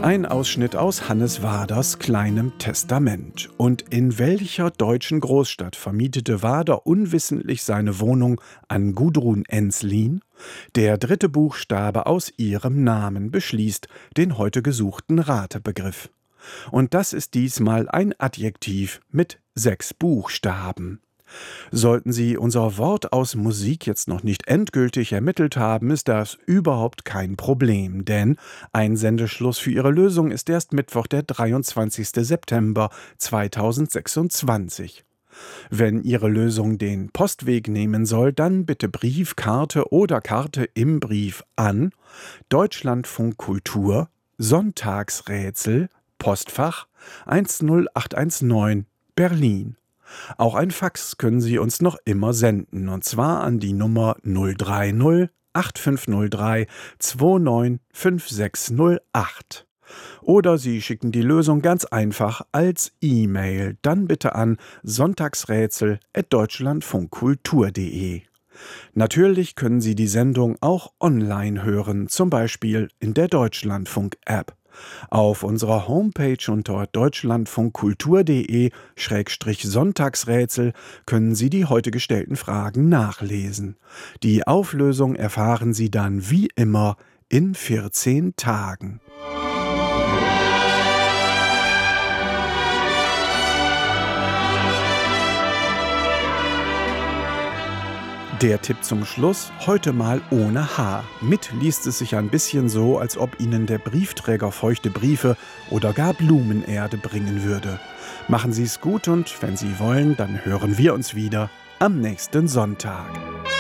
Ein Ausschnitt aus Hannes Waders kleinem Testament. Und in welcher deutschen Großstadt vermietete Wader unwissentlich seine Wohnung an Gudrun Ensslin? Der dritte Buchstabe aus ihrem Namen beschließt den heute gesuchten Ratebegriff. Und das ist diesmal ein Adjektiv mit 6 Buchstaben. Sollten Sie unser Wort aus Musik jetzt noch nicht endgültig ermittelt haben, ist das überhaupt kein Problem, denn Einsendeschluss für Ihre Lösung ist erst Mittwoch, der 23. September 2026. Wenn Ihre Lösung den Postweg nehmen soll, dann bitte Briefkarte oder Karte im Brief an Deutschlandfunk Kultur, Sonntagsrätsel, Postfach 10819, Berlin. Auch ein Fax können Sie uns noch immer senden, und zwar an die Nummer 030 8503 295608. Oder Sie schicken die Lösung ganz einfach als E-Mail, dann bitte an sonntagsrätsel@deutschlandfunkkultur.de. Natürlich können Sie die Sendung auch online hören, zum Beispiel in der Deutschlandfunk-App. Auf unserer Homepage unter deutschlandfunkkultur.de/Sonntagsrätsel können Sie die heute gestellten Fragen nachlesen. Die Auflösung erfahren Sie dann wie immer in 14 Tagen. Der Tipp zum Schluss, heute mal ohne H. Mit liest es sich ein bisschen so, als ob Ihnen der Briefträger feuchte Briefe oder gar Blumenerde bringen würde. Machen Sie es gut und wenn Sie wollen, dann hören wir uns wieder am nächsten Sonntag.